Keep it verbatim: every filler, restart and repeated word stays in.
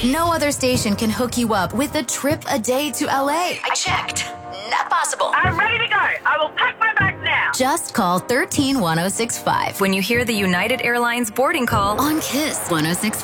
No other station can hook you up with a trip a day to L A. I checked. Not possible. I'm ready to go. I will pack my bags now. Just call one three one oh six five When you hear the United Airlines boarding call on Kiss one oh six.